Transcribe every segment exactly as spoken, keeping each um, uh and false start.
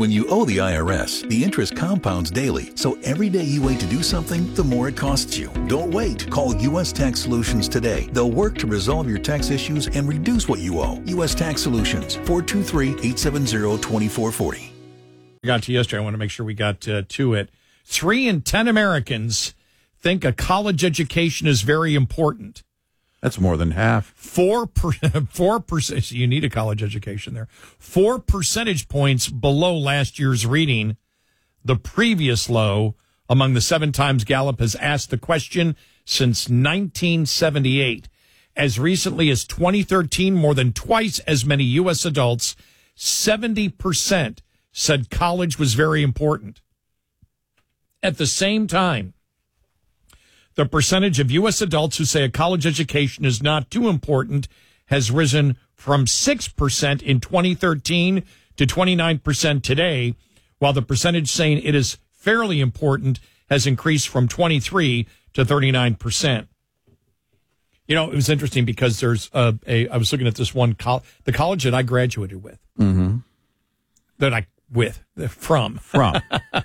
When you owe the I R S, the interest compounds daily, so every day you wait to do something, the more it costs you. Don't wait. Call U S Tax Solutions today. They'll work to resolve your tax issues and reduce what you owe. U S Tax Solutions, four two three, eight seven zero, two four four zero. We got to yesterday. I want to make sure we got uh, to it. Three in ten Americans think a college education is very important. That's more than half. Four per, four percent. You need a college education there. Four percentage points below last year's reading, the previous low among the seven times Gallup has asked the question since nineteen seventy-eight. As recently as twenty thirteen, more than twice as many U S adults, seventy percent, said college was very important. At the same time, the percentage of U S adults who say a college education is not too important has risen from six percent in twenty thirteen to twenty-nine percent today, while the percentage saying it is fairly important has increased from twenty-three to thirty-nine percent. You know, it was interesting because there's a, a I was looking at this one, col- the college that I graduated with, mm-hmm. that I, with, from. From.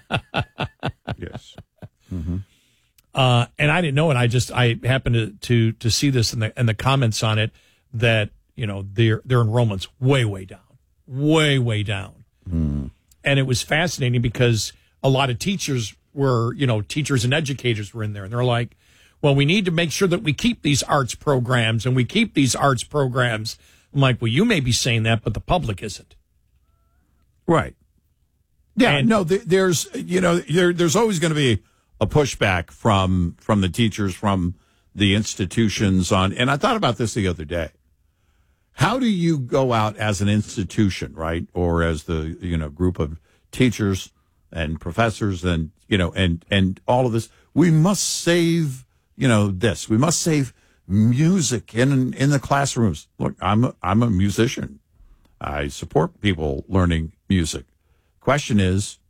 Yes. Mm-hmm. Uh, and I didn't know it. I just I happened to to, to see this in the in the comments on it that you know their their enrollment's way way down, way way down. Mm. And it was fascinating because a lot of teachers were you know teachers and educators were in there, and they're like, well, we need to make sure that we keep these arts programs and we keep these arts programs. I'm like, well, you may be saying that, but the public isn't. Right. Yeah. And, no. There, there's you know there there's always going to be a pushback from from the teachers, from the institutions on, and I thought about this the other day. How do you go out as an institution, right, or as the you know group of teachers and professors and you know and and all of this? We must save you know this. We must save music in in the classrooms. Look, I'm a, I'm a musician. I support people learning music. Question is,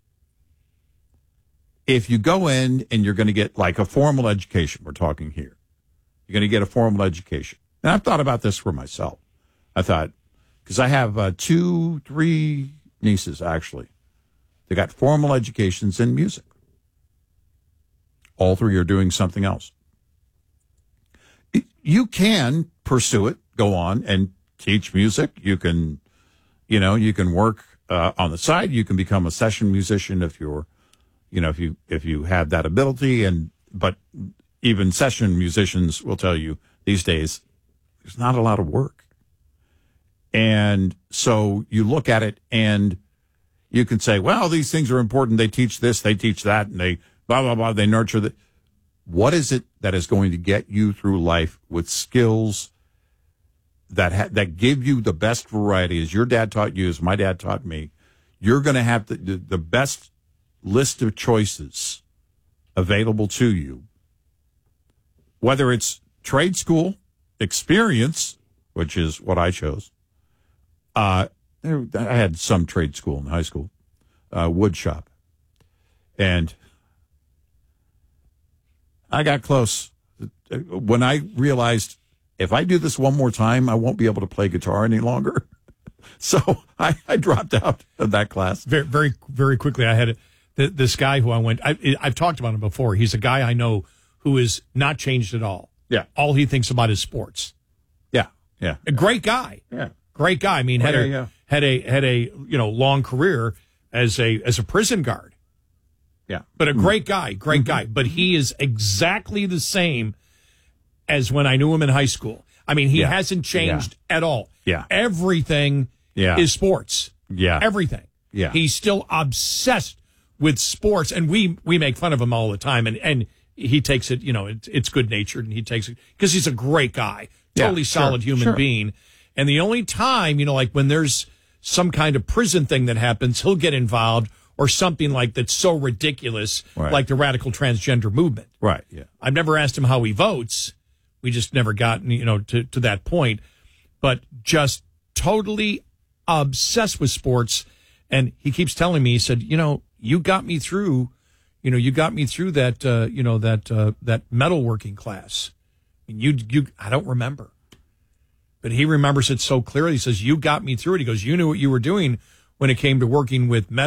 if you go in and you're going to get like a formal education, we're talking here, you're going to get a formal education. And I've thought about this for myself. I thought, because I have uh, two, three nieces, actually. They got formal educations in music. All three are doing something else. You can pursue it, go on and teach music. You can, you know, you can work uh, on the side. You can become a session musician if you're You know, if you if you have that ability, and but even session musicians will tell you these days there's not a lot of work. And so you look at it and you can say, well, these things are important. They teach this, they teach that, and they blah, blah, blah, they nurture that. What is it that is going to get you through life with skills that ha- that give you the best variety, as your dad taught you, as my dad taught me? You're going to have the, the, the best list of choices available to you, whether it's trade school, experience, which is what I chose. Uh, I had some trade school in high school, uh, wood shop. And I got close. When I realized if I do this one more time, I won't be able to play guitar any longer. So I, I dropped out of that class. Very, very, very quickly, I had a This guy who I went, I, I've talked about him before. He's a guy I know who is not changed at all. Yeah. All he thinks about is sports. Yeah. Yeah. A great guy. Yeah. Great guy. I mean, had oh, yeah, a, yeah. had a, had a, you know, long career as a, as a prison guard. Yeah. But a great guy, great mm-hmm. guy. But he is exactly the same as when I knew him in high school. I mean, he yeah. hasn't changed yeah. at all. Yeah. Everything yeah. is sports. Yeah. Everything. Yeah. He's still obsessed with sports, and we we make fun of him all the time, and, and he takes it, you know, it's, it's good-natured, and he takes it, because he's a great guy, totally yeah, solid sure, human sure. being. And the only time, you know, like when there's some kind of prison thing that happens, he'll get involved, or something like that's so ridiculous, right. like the radical transgender movement. Right, yeah. I've never asked him how he votes. We just never gotten, you know, to, to that point. But just totally obsessed with sports. And he keeps telling me, he said, you know, you got me through, you know, you got me through that, uh, you know, that, uh, that metalworking class. And you, you, I don't remember, but he remembers it so clearly. He says, you got me through it. He goes, you knew what you were doing when it came to working with metal.